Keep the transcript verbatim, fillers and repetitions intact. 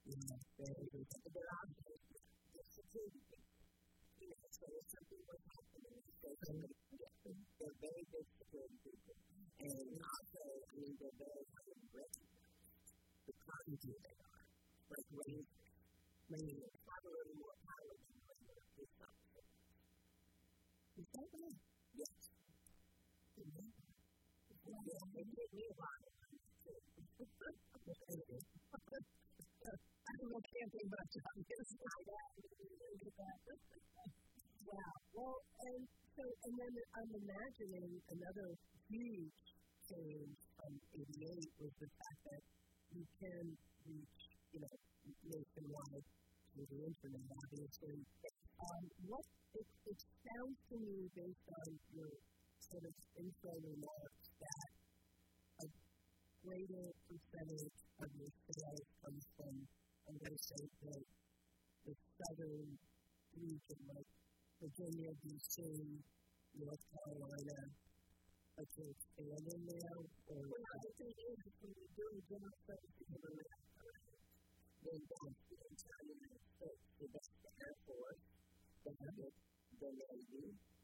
you know, very, but there are just security people. You know, so if something was happening, so they're very big security people. And also, I mean, they're very highly recognized because of who they are. Like Rangers. Rangers have a little more power than regular police officers. Is that right? Yes. Mm-hmm. Well, yeah, they give me a lot of money, too. I don't know camping much on this. I know. Wow. Well, and so, and then I'm imagining another huge change from eighty-eight was the fact that you can reach, you know, nationwide through the internet, obviously. Um, what, it, it sounds to me, based on your sort of intro remarks, that a greater percentage of your sales comes from, I'm going to say, the, the southern region, like Virginia, D C, North Carolina, like you're expanding now? Or well, the thing is, when you're doing general services in America, then that's the entire United States. So that's the Air Force, the, the Navy,